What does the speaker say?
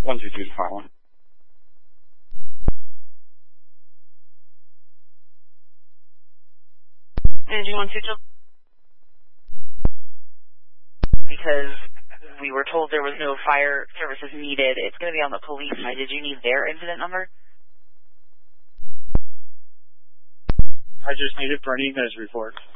122 to 51. Did you want to just... Because we were told there was no fire services needed. It's going to be on the police side. Did you need their incident number? I just needed Bernie Nez report.